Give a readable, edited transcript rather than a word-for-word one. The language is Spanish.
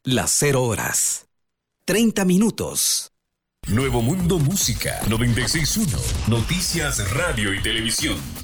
las 0 horas. 30 minutos. Nuevo Mundo Música 96.1. Noticias, radio y televisión.